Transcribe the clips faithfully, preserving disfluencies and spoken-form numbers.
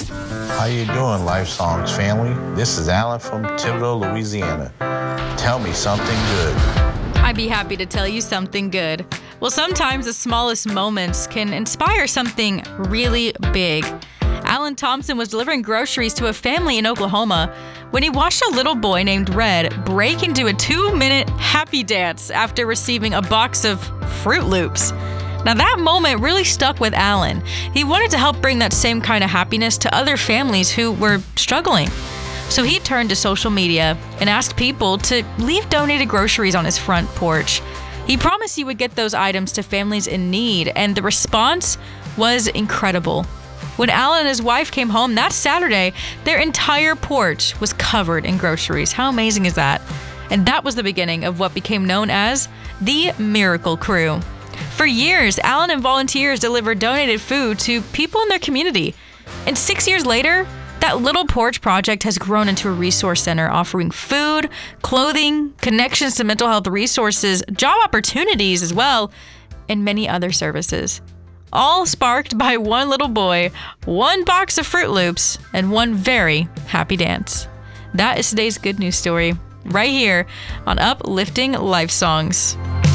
How you doing, Life Songs family? This is Alan from Thibodaux, Louisiana. Tell me something good. I'd be happy to tell you something good. Well, sometimes the smallest moments can inspire something really big. Alan Thompson was delivering groceries to a family in Oklahoma when he watched a little boy named Red break into a two-minute happy dance after receiving a box of Fruit Loops. Now that moment really stuck with Alan. He wanted to help bring that same kind of happiness to other families who were struggling. So he turned to social media and asked people to leave donated groceries on his front porch. He promised he would get those items to families in need, and the response was incredible. When Alan and his wife came home that Saturday, their entire porch was covered in groceries. How amazing is that? And that was the beginning of what became known as the Miracle Crew. For years, Alan and volunteers delivered donated food to people in their community. And six years later, that little porch project has grown into a resource center offering food, clothing, connections to mental health resources, job opportunities as well, and many other services. All sparked by one little boy, one box of Fruit Loops, and one very happy dance. That is today's good news story, right here on Uplifting Life Songs.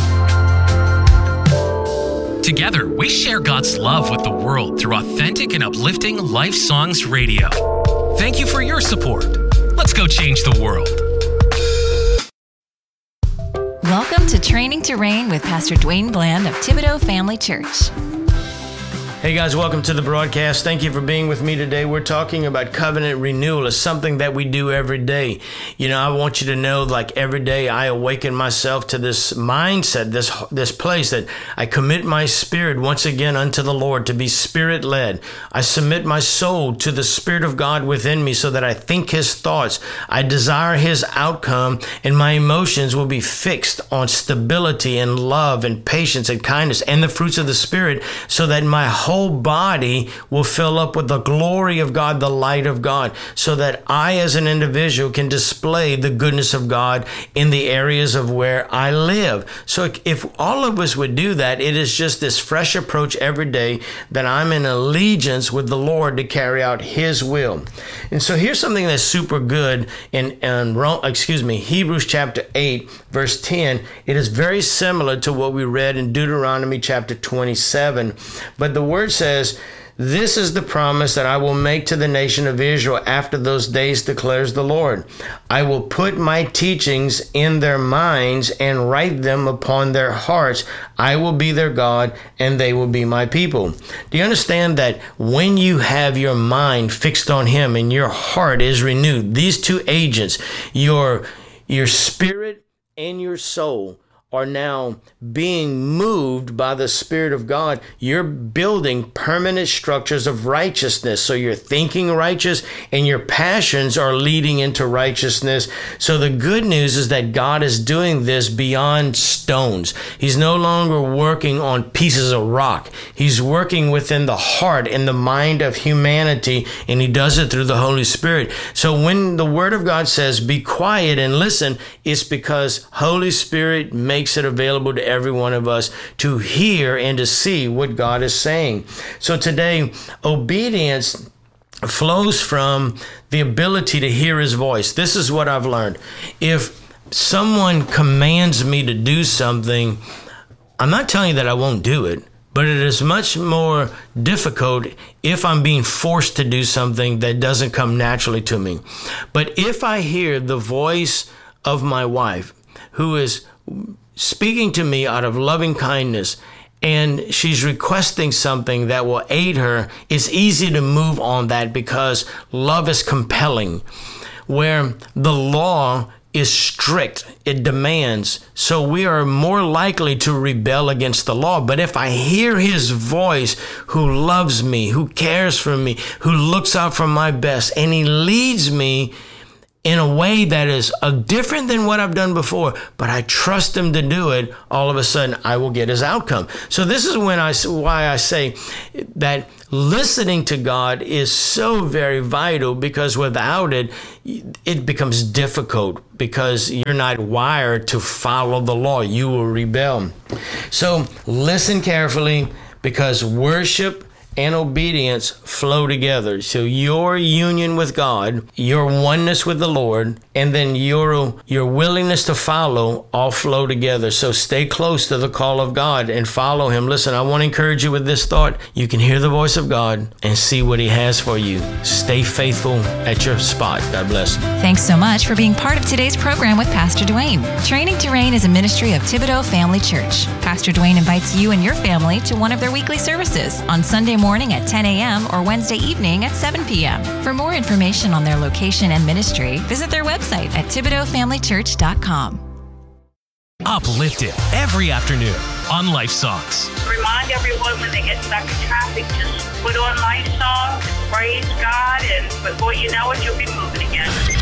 Together, we share God's love with the world through authentic and uplifting Life Songs Radio. Thank you for your support. Let's go change the world. Welcome to Training to Reign with Pastor Dwayne Bland of Thibodaux Family Church. Hey guys, welcome to the broadcast. Thank you for being with me today. We're talking about covenant renewal. It's something that we do every day. You know, I want you to know, like every day I awaken myself to this mindset, this this place that I commit my spirit once again unto the Lord to be spirit-led. I submit my soul to the Spirit of God within me so that I think His thoughts. I desire His outcome, and my emotions will be fixed on stability and love and patience and kindness and the fruits of the Spirit, so that my whole whole body will fill up with the glory of God, the light of God, so that I as an individual can display the goodness of God in the areas of where I live. So if all of us would do that, it is just this fresh approach every day that I'm in allegiance with the Lord to carry out His will. And so here's something that's super good in, in excuse me, Hebrews chapter eight, verse ten. It is very similar to what we read in Deuteronomy chapter twenty-seven. But the word says, "This is the promise that I will make to the nation of Israel after those days, declares the Lord. I will put my teachings in their minds and write them upon their hearts. I will be their God and they will be my people." Do you understand that when you have your mind fixed on Him and your heart is renewed, these two agents, your, your spirit and your soul, are now being moved by the Spirit of God? You're building permanent structures of righteousness. So you're thinking righteous and your passions are leading into righteousness. So the good news is that God is doing this beyond stones. He's no longer working on pieces of rock. He's working within the heart and the mind of humanity, and He does it through the Holy Spirit. So when the Word of God says, "Be quiet and listen," it's because Holy Spirit makes it available to every one of us to hear and to see what God is saying. So today, obedience flows from the ability to hear His voice. This is what I've learned. If someone commands me to do something, I'm not telling you that I won't do it, but it is much more difficult if I'm being forced to do something that doesn't come naturally to me. But if I hear the voice of my wife, who is speaking to me out of loving kindness, and she's requesting something that will aid her, it's easy to move on that because love is compelling. Where the law is strict, it demands, so we are more likely to rebel against the law. But if I hear His voice, who loves me, who cares for me, who looks out for my best, and He leads me in a way that is uh, different than what I've done before, but I trust Him to do it, all of a sudden I will get His outcome. So this is when I, why I say that listening to God is so very vital, because without it, it becomes difficult because you're not wired to follow the law. You will rebel. So listen carefully, because worship and obedience flow together. So your union with God, your oneness with the Lord, and then your your willingness to follow all flow together. So stay close to the call of God and follow Him. Listen, I want to encourage you with this thought. You can hear the voice of God and see what He has for you. Stay faithful at your spot. God bless. Thanks so much for being part of today's program with Pastor Dwayne. Training to Reign is a ministry of Thibodaux Family Church. Pastor Dwayne invites you and your family to one of their weekly services on Sunday morning at ten a.m. or Wednesday evening at seven p.m. For more information on their location and ministry, visit their website at Thibodaux Family Church dot com. Uplifted every afternoon on Life Songs. Remind everyone when they get stuck in traffic, just put on Life Songs, praise God, and before you know it, you'll be moving again.